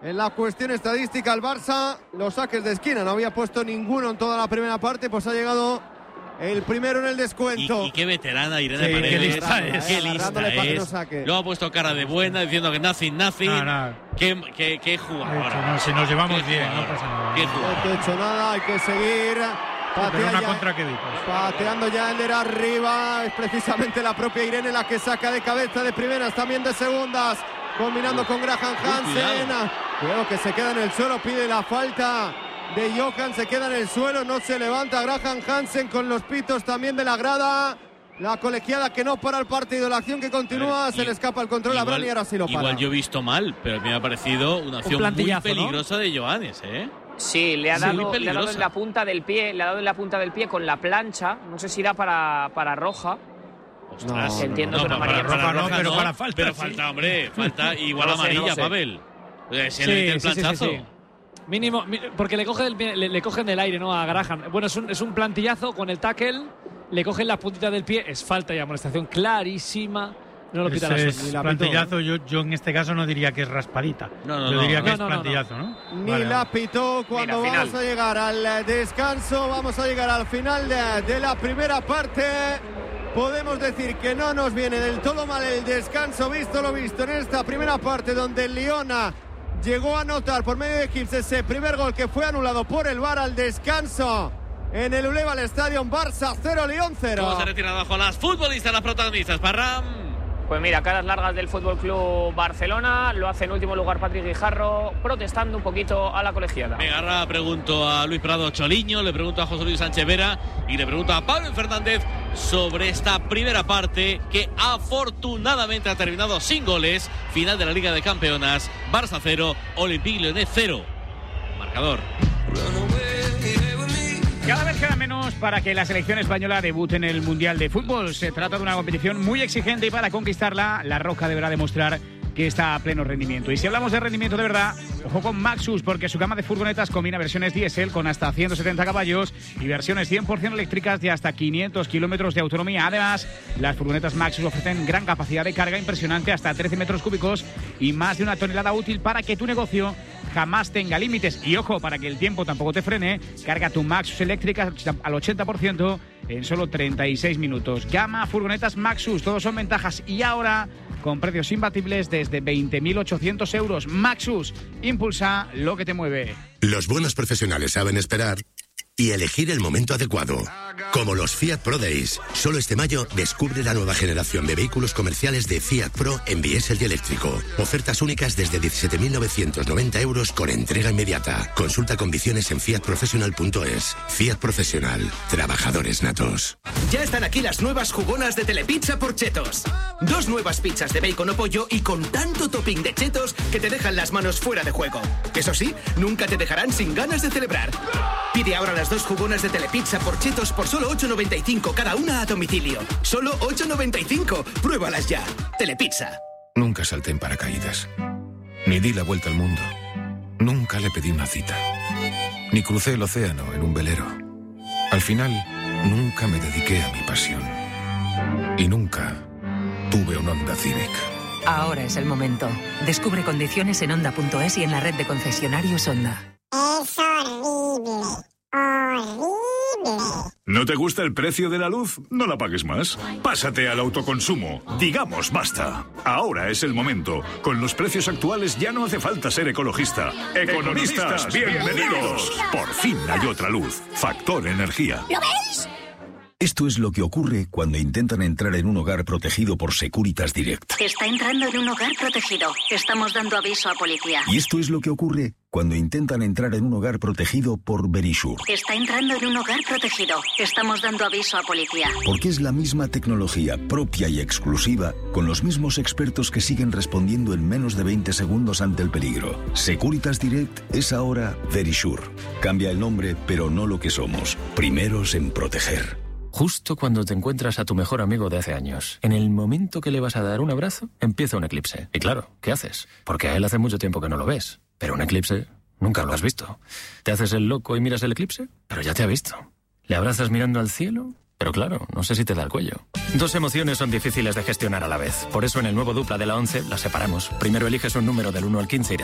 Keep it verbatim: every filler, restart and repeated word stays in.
En la cuestión estadística, el Barça, los saques de esquina, no había puesto ninguno en toda la primera parte, pues ha llegado el primero en el descuento. Y, y qué veterana Irene Sí, Paredes. qué lista es. Qué lista es. Luego ha puesto cara de buena diciendo que nothing, nothing. No, no. Qué, qué, qué jugadora. No, si nos llevamos Qué bien, jugadora. no pasa nada. Qué No jugadora. he hecho nada, hay que seguir. Pero Patea una ya- contra que vi, pues. Pateando ya Elder arriba. Es precisamente la propia Irene la que saca de cabeza de primeras, también de segundas. Combinando con Graham Hansen. Cuidado que se queda en el suelo, pide la falta de Johan, se queda en el suelo, no se levanta Graham Hansen con los pitos también de la grada. La colegiada que no para el partido, la acción que continúa, A ver, se y- le escapa el control a igual- Bran y ahora sí lo para. Igual yo he visto mal, pero me ha parecido una acción muy plantillazo, peligrosa de Johannes, ¿eh? Sí, le ha, Sí, dado, muy le ha dado peligrosa. en la punta del pie, le ha dado en la punta del pie con la plancha. No sé si da para, para roja. Ostras, No, entiendo no, que una para, amarilla para, roja no, roja pero no, para falta, Pero sí. falta, hombre, falta igual No lo sé, amarilla, no lo sé. Pavel. Eh, Se Sí, le mete el sí, sí, sí, planchazo. sí. Mínimo, mi- porque le, coge del pie- le, le cogen del aire, ¿no? A Graham. Bueno, es un, es un plantillazo con el tackle, le cogen las puntitas del pie, es falta y amonestación clarísima. No lo pita la Ese Sony. es la plantillazo, yo, yo en este caso no diría que es raspadita. No, no, yo no. diría que No, es no, no, plantillazo, ¿no? Ni Vale, la vale. pitó cuando Mira, vamos final. a llegar al descanso, vamos a llegar al final de, de la primera parte. Podemos decir que no nos viene del todo mal el descanso, visto lo visto en esta primera parte donde el Liona llegó a anotar por medio de Gibbs ese primer gol que fue anulado por el V A R al descanso en el Uleval Stadium. Barça cero, Lyon cero. ¿Cómo se retiran abajo las futbolistas, las protagonistas? Parram. Pues mira, caras largas del Fútbol Club Barcelona. Lo hace en último lugar Patrick Guijarro, protestando un poquito a la colegiada. Venga, ahora pregunto a Luis Prado Choliño, le pregunto a José Luis Sánchez Vera y le pregunto a Pablo Fernández sobre esta primera parte que afortunadamente ha terminado sin goles. Final de la Liga de Campeonas. Barça cero, Olympique Lyonnais cero. Marcador. Cada vez queda menos para que la selección española debute en el Mundial de Fútbol. Se trata de una competición muy exigente y para conquistarla, la Roja deberá demostrar que está a pleno rendimiento. Y si hablamos de rendimiento de verdad, ojo con Maxus, porque su gama de furgonetas combina versiones diésel con hasta ciento setenta caballos y versiones cien por ciento eléctricas de hasta quinientos kilómetros de autonomía. Además, las furgonetas Maxus ofrecen gran capacidad de carga impresionante, hasta trece metros cúbicos y más de una tonelada útil para que tu negocio jamás tenga límites. Y ojo, para que el tiempo tampoco te frene, carga tu Maxus eléctrica al ochenta por ciento en solo treinta y seis minutos. Gama furgonetas Maxus, todos son ventajas. Y ahora, con precios imbatibles desde veinte mil ochocientos euros. Maxus, impulsa lo que te mueve. Los buenos profesionales saben esperar y elegir el momento adecuado. Como los Fiat Pro Days. Solo este mayo descubre la nueva generación de vehículos comerciales de Fiat Pro en diésel y eléctrico. Ofertas únicas desde diecisiete mil novecientos noventa euros con entrega inmediata. Consulta condiciones en fiat professional punto es. Fiat Profesional. Trabajadores natos. Ya están aquí las nuevas jugonas de Telepizza por Chetos. Dos nuevas pizzas de bacon o pollo y con tanto topping de chetos que te dejan las manos fuera de juego. Eso sí, nunca te dejarán sin ganas de celebrar. Pide ahora las dos jugonas de Telepizza por Chetos por solo ocho noventa y cinco cada una a domicilio. Solo ocho noventa y cinco. Pruébalas ya. Telepizza. Nunca salté en paracaídas. Ni di la vuelta al mundo. Nunca le pedí una cita. Ni crucé el océano en un velero. Al final, nunca me dediqué a mi pasión. Y nunca tuve un Honda Civic. Ahora es el momento. Descubre condiciones en Honda punto es y en la red de concesionarios Honda. Es horrible. Horrible. ¿No te gusta el precio de la luz? No la pagues más. Pásate al autoconsumo. Digamos basta. Ahora es el momento. Con los precios actuales ya no hace falta ser ecologista. Economistas, bienvenidos. Por fin hay otra luz. Factor Energía. ¿Lo veis? Esto es lo que ocurre cuando intentan entrar en un hogar protegido por Securitas Direct. Está entrando en un hogar protegido. Estamos dando aviso a policía. Y esto es lo que ocurre cuando intentan entrar en un hogar protegido por Verisure. Está entrando en un hogar protegido. Estamos dando aviso a policía. Porque es la misma tecnología propia y exclusiva, con los mismos expertos que siguen respondiendo en menos de veinte segundos ante el peligro. Securitas Direct es ahora Verisure. Cambia el nombre, pero no lo que somos. Primeros en proteger. Justo cuando te encuentras a tu mejor amigo de hace años, en el momento que le vas a dar un abrazo, empieza un eclipse. Y claro, ¿qué haces? Porque a él hace mucho tiempo que no lo ves. Pero un eclipse nunca lo has visto. ¿Te haces el loco y miras el eclipse? Pero ya te ha visto. ¿Le abrazas mirando al cielo? Pero claro, no sé si te da el cuello. Dos emociones son difíciles de gestionar a la vez. Por eso en el nuevo Dupla de la once las separamos. Primero eliges un número del uno al quince y